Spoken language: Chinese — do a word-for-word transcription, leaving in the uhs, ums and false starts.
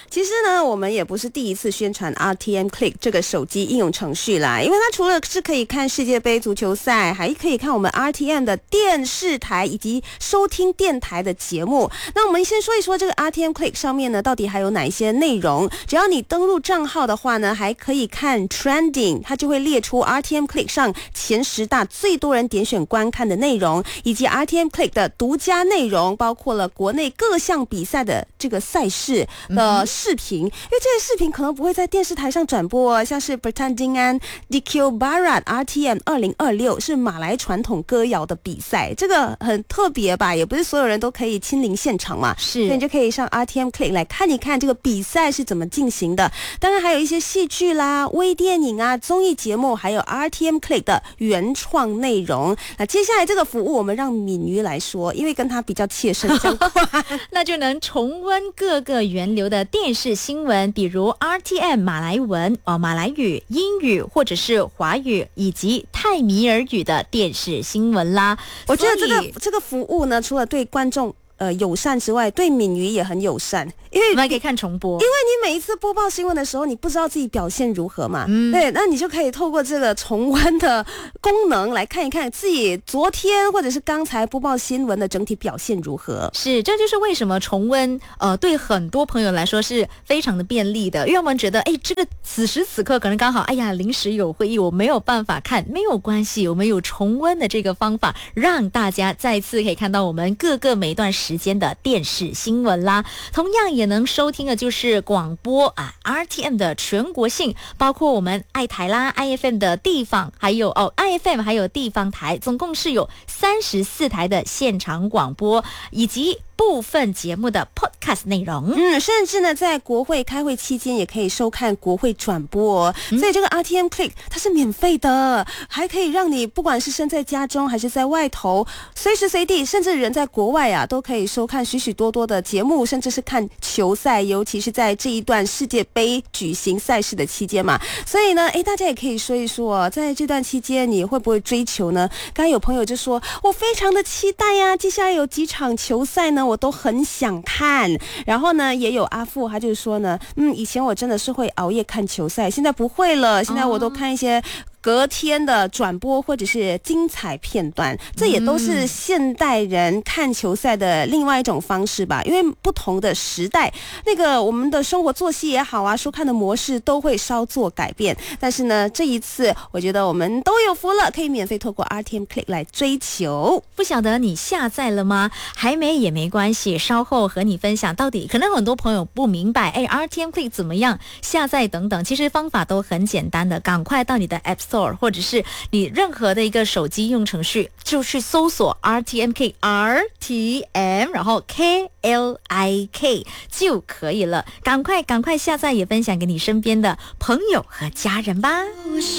其实呢，我们也不是第一次宣传 R T M Click 这个手机应用程序啦，因为它除了是可以看世界杯足球赛，还可以看我们 R T M 的电视台以及收听电台的节目。那我们先说一说这个 R T M Click 上面呢，到底还有哪一些内容？只要你登录账号的话呢，还可以看 Trending， 它就会列出 R T M Click 上前十大最多人点选观看的内容，以及 R T M Click 的独家内容，包括了国内各项比赛的这个赛事的视频，嗯、因为这些视频可能不会在电视台上转播，像是 Pertandingan D Q Barat R T M 二零二六是马来传统歌谣的比赛，这个很特别吧，也不是所有人都可以亲临现场嘛， 是， 所以你就可以上 R T M Click 来看一看这个比赛是怎么进行的。当然还有一些戏剧啦、微电影啊、综艺节目，还有 R T M Click 的原创内容。那接下来这个服务我们让敏瑜来说，因为跟他比较切身相关那就能重温各个源流的电视新闻，比如 R T M 马来文、哦、马来语、英语或者是华语以及泰米尔语的电视新闻啦。 我觉得这个这个服务呢，除了对观众呃友善之外，对敏瑜也很友善，因为我们还可以看重播， 因为你每一次播报新闻的时候，你不知道自己表现如何嘛，嗯、对，那你就可以透过这个重温的功能来看一看自己昨天或者是刚才播报新闻的整体表现如何。 是，这就是为什么重温呃对很多朋友来说是非常的便利的，因为我们觉得哎，这个此时此刻可能刚好哎呀临时有会议，我没有办法看，没有关系，我们有重温的这个方法，让大家再次可以看到我们各个每段时间的电视新闻啦。同样也能收听的就是广播啊 R T M 的全国性，包括我们爱台啦 I F M 的地方，还有哦 I F M 还有地方台，总共是有三十四台的现场广播，以及部分节目的 podcast 内容。 嗯，甚至呢，在国会开会期间也可以收看国会转播、哦嗯、所以这个 R T M Click 它是免费的，还可以让你不管是身在家中还是在外头，随时随地，甚至人在国外啊，都可以收看许许多多的节目，甚至是看球赛，尤其是在这一段世界杯举行赛事的期间嘛。所以呢，诶，大家也可以说一说，在这段期间你会不会追球呢？刚刚有朋友就说，我非常的期待呀、啊，接下来有几场球赛呢，我都很想看。然后呢，也有阿富，他就说呢，嗯，以前我真的是会熬夜看球赛，现在不会了，现在我都看一些隔天的转播或者是精彩片段，这也都是现代人看球赛的另外一种方式吧。因为不同的时代，那个我们的生活作息也好啊，收看的模式都会稍作改变。但是呢，这一次我觉得我们都有福了，可以免费透过 R T M Click 来追球。 不晓得你下载了吗？还没也没关系，稍后和你分享到底。可能很多朋友不明白，哎 ，R T M Click 怎么样下载等等，其实方法都很简单的，赶快到你的 App Store 或者是你任何的一个手机应用程序，就去搜索 R T M K R T M 然后 K L I K 就可以了。赶快赶快下载，也分享给你身边的朋友和家人吧。